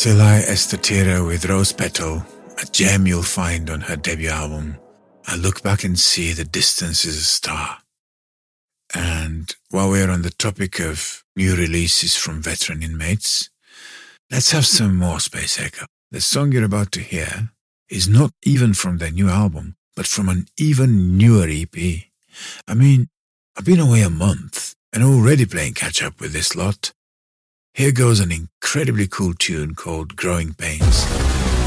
Silai Estatira with Rose Petal, a gem you'll find on her debut album. I look back and see the distance is a star. And while we're on the topic of new releases from veteran inmates, let's have some more Space Echo. The song you're about to hear is not even from their new album, but from an even newer EP. I mean, I've been away a month and already playing catch-up with this lot. Here goes an incredibly cool tune called Growing Pains.